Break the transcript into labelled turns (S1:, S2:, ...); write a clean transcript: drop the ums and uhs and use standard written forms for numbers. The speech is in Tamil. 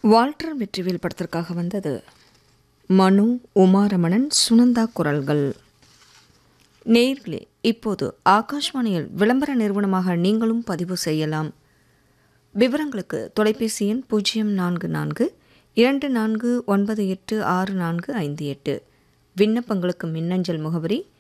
S1: வால்டர் வெற்றிவேல் படத்திற்காக வந்தது. மனு, உமாரமணன், சுனந்தா குரல்கள். நேயர்களே, இப்போது ஆகாஷ்வாணியில் விளம்பர நிறுவனமாக நீங்களும் பதிவு செய்யலாம். விவரங்களுக்கு தொலைபேசி எண் 0442498645. விண்ணப்பங்களுக்கு மின்னஞ்சல் முகவரி